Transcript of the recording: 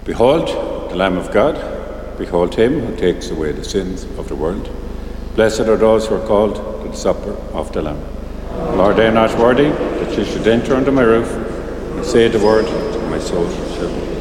Behold, the Lamb of God. Behold him who takes away the sins of the world. Blessed are those who are called to the supper of the Lamb. Lord, I am not worthy that you should enter under my roof and say the word, and my soul shall be.